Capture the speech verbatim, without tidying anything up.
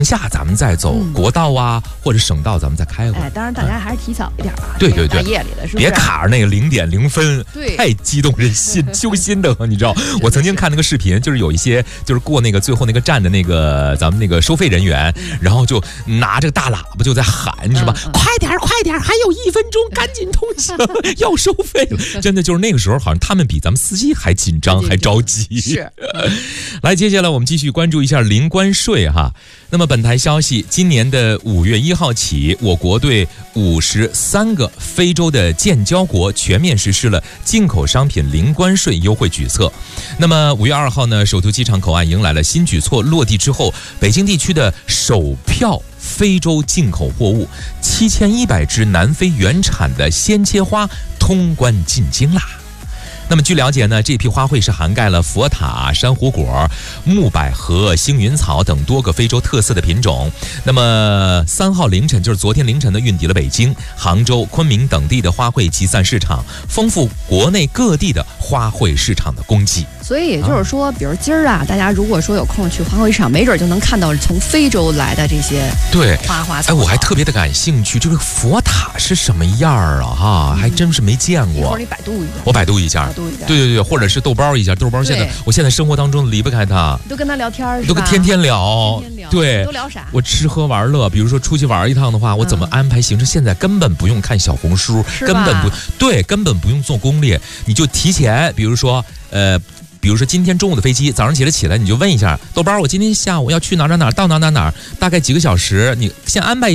下咱们再走国道啊、嗯、或者省道，咱们再开回。 哎，当然大家还是提早一点啊。 对对对， 夜里的是不是？ 别卡着那个零点零分， 对， 太激动人心，揪心的很。你知道，我曾经看那个视频，就是有一些就是过那个最后那个站的那个咱们那个收费人员，嗯、然后就拿着个大喇叭就在喊，你知道吧？嗯嗯、快点快点，还有一分钟，赶紧通行，要收费了。真的就是那个时候，好像他们比咱们司机还紧张，还着急。 是。 来，接下来我们继续关注一下零关税哈。那么本台消息，今年的五月一号起，我国对五十三个非洲的建交国全面实施了进口商品零关税优惠举措。那么五月二号呢，首都机场口岸迎来了新举措落地之后，北京地区的首票非洲进口货物七千一百只南非原产的鲜切花通关进京啦。那么据了解呢，这批花卉是涵盖了佛塔、珊瑚果、木百合、星云草等多个非洲特色的品种。那么三号凌晨，就是昨天凌晨呢，运抵了北京、杭州、昆明等地的花卉集散市场，丰富国内各地的花卉市场的供给。 所以也就是说，比如今儿啊，大家如果说有空去花卉市场，没准就能看到从非洲来的这些对花花草草。 哎，我还特别的感兴趣，这个佛塔是什么样啊？哈，还真是没见过。一会儿你百度一下， 我百度一下。 百度一下。 对对对，或者是豆包一下，豆包现在我现在生活当中离不开它， 都跟他聊天是吧？ 都跟天天聊， 天天聊对， 都聊啥？ 我吃喝玩乐，比如说出去玩一趟的话，我怎么安排行程？嗯、现在根本不用看小红书，根本不对，根本不用做攻略，你就提前，比如说呃。比如说今天中午的飞机，早上起来起来你就问一下豆包，我今天下午要去哪哪哪到哪哪哪，大概几个小时，你先安排。